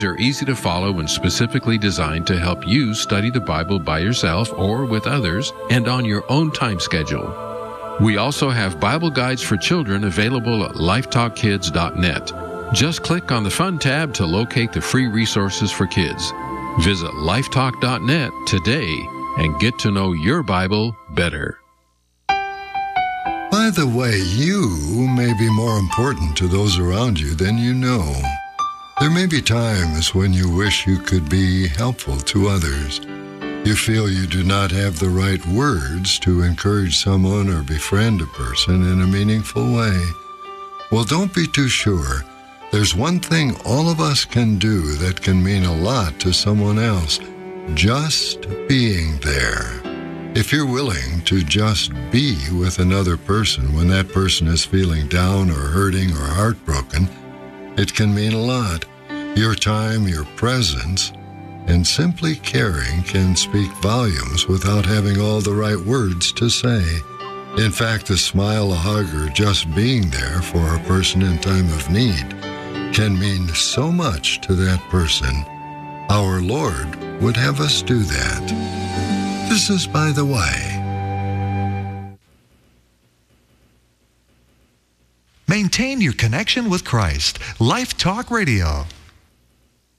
They're easy to follow and specifically designed to help you study the Bible by yourself or with others and on your own time schedule. We also have Bible guides for children available at lifetalkkids.net. Just click on the Fun tab to locate the free resources for kids. Visit lifetalk.net today and get to know your Bible better. By the way, you may be more important to those around you than you know. There may be times when you wish you could be helpful to others. You feel you do not have the right words to encourage someone or befriend a person in a meaningful way. Well, don't be too sure. There's one thing all of us can do that can mean a lot to someone else. Just being there. If you're willing to just be with another person when that person is feeling down or hurting or heartbroken, it can mean a lot. Your time, your presence, and simply caring can speak volumes without having all the right words to say. In fact, a smile, a hug, or just being there for a person in time of need can mean so much to that person. Our Lord would have us do that. This is By the Way. Maintain your connection with Christ. Life Talk Radio.